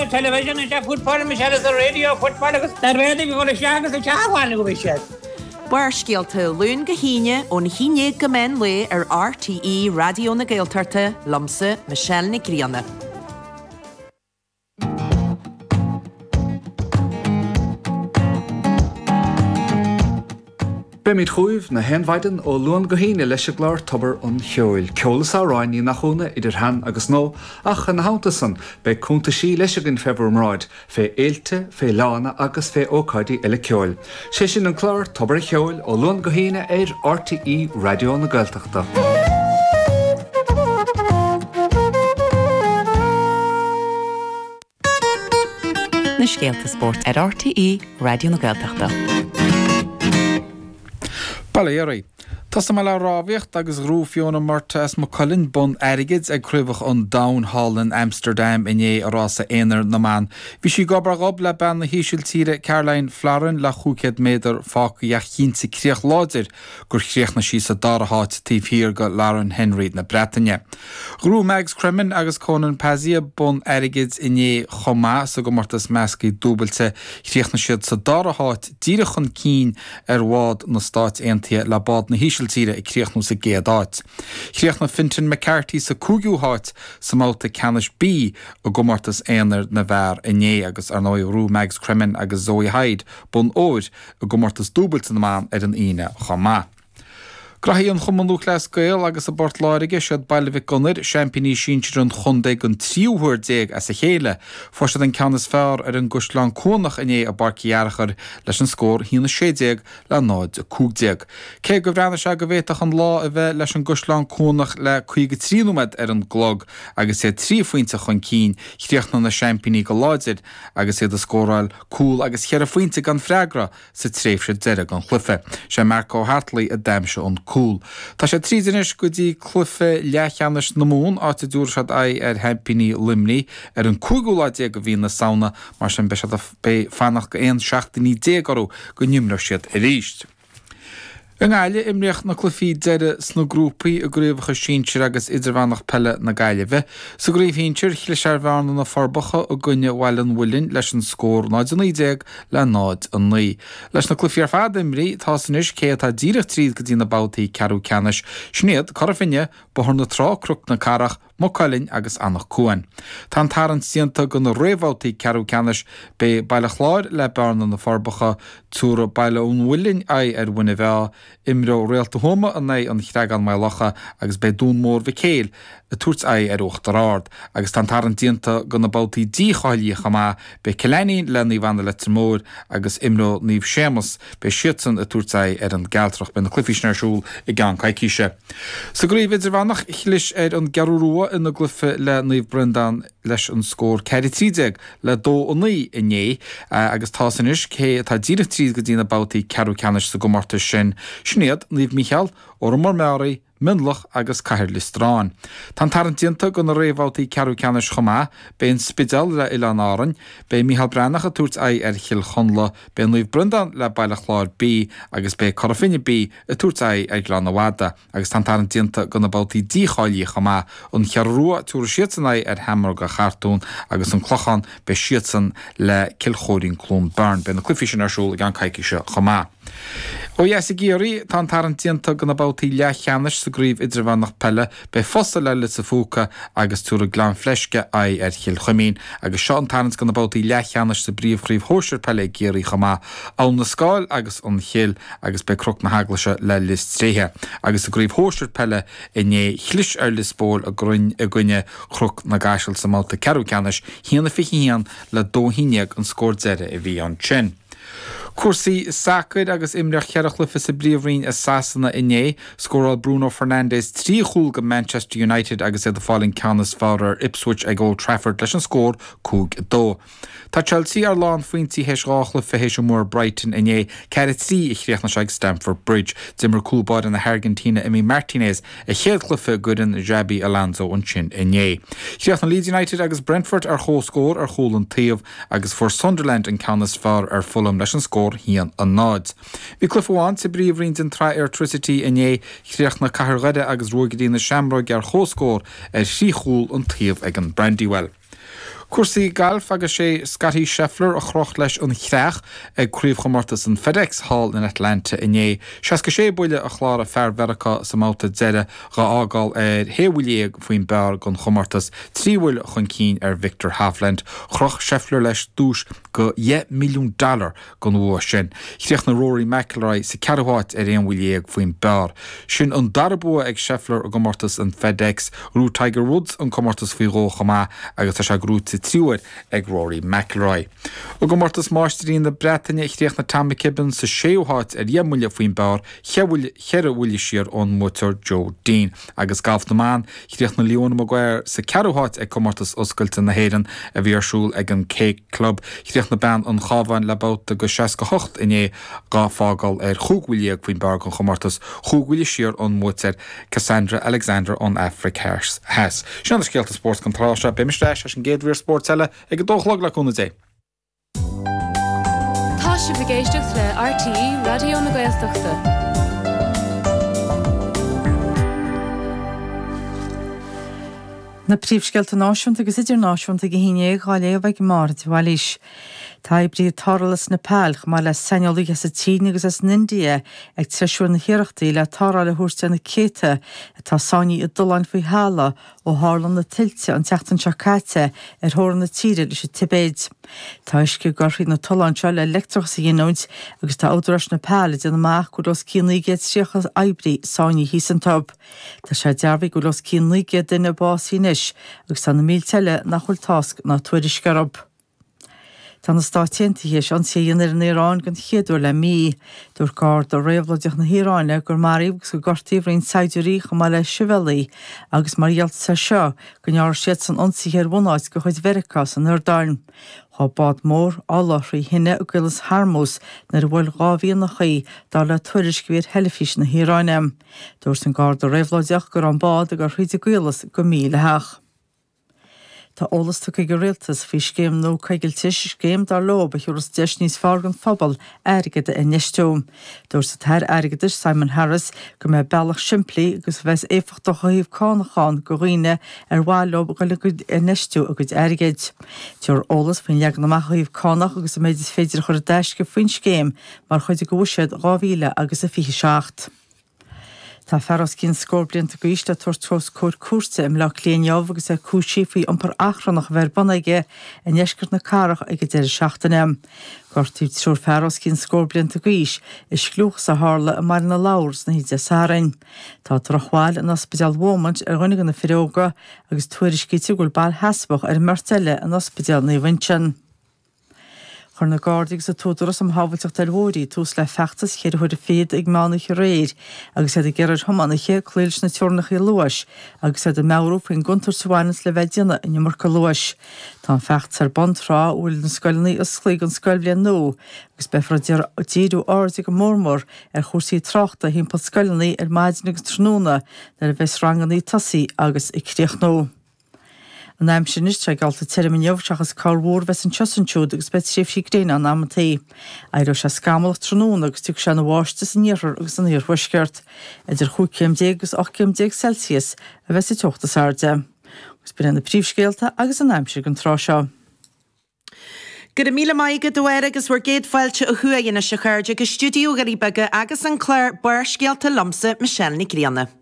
television and football Michelle is the radio football the radio we will share the chawan go Michelle. Buir scialta lún go híine ón híine go men le RTE Radio na Gaeltarte lomsa Michelle na Grianna. Bemid chuimh na henhaiden ó luan go híine leis a glár tobar an cheoil. Ceolas á ráin nach chúna idir han agus nó ach an hátasan be cúnta sí leis a gin februar mráid fé éilte, fé lána agus fé ócáidí eile ceoil. Sé sin an clár tobar a cheoil ó luan go híine RTE Radio na Gaeltachta. Na Scéalta Sport RTE Radio na Gaeltachta. Palairí. Tás me le rábhaocht agus grúfiúna marta as mo Colin Bun airgid ag cruimhach an Down Hall in Amsterdam iné arása éonar na man. Bhí sí gobar gob le ben na híisiil tíre Caroline Flarin le 500 méadar fácaíach cínta críoch láidir gur chríoch na sí sa dáraháit tíobhhír go Lauren Henry na Bretagne. Grú Megs Cremin agus Conan Pazia Bun airgid iné chomá sa go martas meascaí dúbailte chríoch na siad sa dáraháit díirechon cín bhád na Stáit Aontaithe le bád na híisiil tíre I críochnú sa géadáit. Chríoch na Fintan McCarthy sa cúgiúháit sa máta Canis B a gomartas éanar na bhar iné agus ar nói Rú Megs Cremin agus Zoe Hyde bun óir a gomartas dúbailte na man ar an ine chomá. Graí an chumanú leis gael agus a bort láirige siad bailile bhí gunnar championí síintir an chundaig an tríúhuiir déag as a chéile, fuair an ceannas fearr ar an gusláán cónach iné a barciarachar leis an scór hína 60 le 9 Cé go bhreanna se go bhéach an lá a bheith leis an gusláán cónach le 53 ar an glog agus sé 3 fointe chun cín chríochna na championí go láidir agus é a scóráil cúl agus chear a fointe gan freigra sa tréimhse deire an chluife. Sé Marco Hartley a daimse an cool. Tá sé trídinis go dtí cluife lechanis na mún áta dúr siad ar hempini limní ar an cúgúláide go bhí na sauna mar sin be fannach go éon 16 go nimra siad a ríist. Yn gaile imreach na clufií deire sna grúpaí a gréibhacha síintir agus idirhánach pelle na gaile bheith, sa gréibh híntir chile searbhánna na forbacha a gunne bhhail an bhuilinn leis an scór 9 le 9. Leis na clufií ar fad imrí tá sanis cé tá díreach tríd go dtí na bátaí cearú ceannis, snéad carfinne bothar na trá cruc na carach Mocalin agus annach cuan. Tá tarrant sianta go na réhvátaí cearú ceannis be baile chláir le bearna na forbacha túra baile ún bhuilinn ar bhuine bheith imró réalta thoma a né an chreagan mai lacha agus be dún mór bhí céil a tuairt ar uachtarard agus tá tarrant dianta go na bátaí díchailí chamá be celéní le ní bhana le mór agus imró níomh sémas be siatsan a tuairt ar an gealtrach be na clufiisnarsúl I gan caiiciise. Sa gríomh idir bhanach chilis ar an gearúrua in na glufa le níomh brendan leis an scór 43 le 2 iné agus tá sanis cé tá díreach tríd go dtína bátaí cearú ceannis sa go marta sin snéad níomh Michael ó mar mearaí Minlach agus Cahill Strán. Tá tarantínta go na réhvátaí cearú ceannis chomá, ben spidal le Ilan Áran, be Michael Brannach a tuairt ar Chil Chonla, be níomh brendan le baile chláir B agus be Corfinne B a tuairt ar Glanawada, agus tá tarantínta go na bátaí díchailí chomá an chearrua túra siatsan ar Hamar go Chartún agus an clochan be siatsan le Kilchóirín Clún Burn, be na clufiisinarsúl gan caiiciise chomá. Ó dheas I géirí tá tarantínta go na bátaí lechanis sa gríomh idirhánach pelle be fosta le sa fúca agus túra glán fleisce ar Chil Chomín agus seo an tarant go na bátaí lechanis sa bríomhríomh hóisiir pelle géirí chomá án na scáil agus an Chil agus be croc na haglaise le list tréthe agus sa gríomh hóisiir pelle iné chlis ar lisbóil a gcuine croc na gaiisiil sa máta cearú ceannis híanana fichiían le dóhíineag an scór deire I bhí an sin. Cuasaí sacr agus imreach chearachlufa sa bríomhrín a sasanna iné, scóráil Bruno Fernandes 3 chúl go Manchester United agus é fáilinn ceannas fearr Ipswich ag Old Trafford leis an scór 2-2. Tá Chelsea ar lán faointí héis ráchlufa héis mór Brighton iné, cead 3 I chríochna seag Stamford Bridge, dimar cúlbáid in na Argentina Emi Martinez a chéadchlufa gudan Xabi Alonso an sin iné. Chríochna Leeds United agus Brentford ar chóscór ar chólan taobh agus for Sunderland an ceannas fearr ar Fulham leis an scór hían an nád. Bhí clufháin sa bríomhrín den Tri-Electricity iné chríochna Cathirghide agus Rugadí na Shamrock ar chóscór ar 3 chúl an taobh ag an Brandywell. Cuasaí galf agus sé Scotty Scheffler a chrocht leis an chreach ag críomh chomórtas an FedEx Hall in Atlanta inné. Seas go sé buile a chláir a fearmheiriceá sa máta deire gá ágáil héhhuiléag faoin bear gon chomórtas tríhfuil chun cín Victor Hovland. Chroch Scheffler leis dús go $1 milliún gon bhua sin. Chríoch na Rory McIlroy sa cearháit éonhuiléag faoin bear. Sin an darbua ag Scheffler a gomórtas an FedEx rú Tiger Woods an comórtas faoi róchamá agus tá se grúte triúir ag Rory McIlroy. O gomórtas máisteín na Bretainine chríoch na Tammy Gibbons sa séúháit dhémuile faoin bear cheire bhuiile siar ón mútar Joe Dean. Agus gaf na man chríoch na Leona Maguire sa cearháit ag comórtas oscailte na héireann a bhíarsúil ag an Cake Club. Chríoch na ban an chábhain lebáta go 68 inné gá fágáil chúghhuiléag faoin bear gon chomórtas chúghhuiile siar ón mútar Cassandra Alexander on Africa Has. Sin scéalta sport controlra bimisteis as an géadhír sportile ag dóchlog le cúna dé. Tá si bhgéisteach le RTE Radio na Gaeltachta. Na príomhscealta náisiúnta agus idir náisiúnta go híine gáile bheith máirt bhhailís. Tá bríomh táralas na pálch má le seinolaí sa tíine agus as India ag treisiúr na hiireachtaí le tárála thuairte na céite tá sáinní i dulán faoi hála ó hálan na tiltte an teachtan seacáte thóran na tíre leis Tibéid. Tá isce gorthaí na tolánseo le electrochas a dhéanúint agus tá údaras na pála de amach go los cínaí géad tríochas eibrí sáinní hísantab. Tá sé dearbhí go los cínaí géad duine básínis agus tá na mílteile nach chuil tasc na tuairiscarab. Tá na stáitiantaí an síonar in Iarán gan chéadú le mí dúr gár do réomhlaideach na Híráine gur maríomh go gortaíomhraon Saidiúí chumá le Sibhialaí agus maríalta sa seo go near siad san ionsaíar bhunáid go chuid Mheiriceá san Iordáin. Tá bád mór áláthraí hinne a gcuilas Harmós nar bhfuil gábhíon na chaí dá le tuairiscíir heilifís na Híráine. Dúir san gár do réomhlaideach gur an bád a gur chuid gcuilas go mí le heach. Tá ólas tu go réaltas fhí scéim nó caigiltis scéim dar lob a thuras deis níos fargan phobal airgad a inistúm. Dúir sa thar airgadis Simon Harris go mé bealach siimplí agus bheits éfacht do chuíomh cánachán go riine bhálob go le go inistú a go airgad. Teor ólas faoin leag na chuíomh cánach agus a méidir féidir chur a deisce faoin scéim mar chuid go bhisiad 2000 agus a 27. Tá feras cinn scóblianta go iste tuairtós cóir cuasa im le léonneamh agus a cúsí faoi iompar achrannach bhar banaige in eisceart na carach ag deir seachtainem. Gortíh trúr feras cinn scóblianta go is glúch sa hála a mar na láirs na híide sárain. Tá trochháil an ospidal Womans runig na firóga agus tuairiscíte gúil ball heasbach marteile an ospidal na Vinchen. Chur na Gardaigh sa tódras am hábhailteach talmhóirí tús le feachtas chéad chuir féad ag mánach réir agus é gearir thománacha cléiles na teornach i luas agus é meú faoin guntar sáhanas le bheitdianna in marcha luas. Tá fecht ar bontrá bhfuil na scoilnaí is sclaigh an scoilblian nó agus befra díadú áirdigh go mórmór chusaí trachta hímpel scoilnaí maidin agus tróna nar a bheits ranganí tasaí agus i críoch nó. An aim sin is tre galta teirimineomhseachas cáilhór bheits an tiosantsiúd agus bet séfhí gréine an amtaí. Éidir se scamalach tróna agus tu se na bháiste san níorar agus an níorhuisceart, idir 5 agus 8 Celsius a bheits i teachtas airde. Gus bin na príomhscéalta agus an aimsir an trá seo. Gur a míle maigad doir agus bhar géadfáilte a thuaíonna se chuirde go stúdiú garíbeige agus an chléir buir scéalta lomsa Michelle Nicríanna.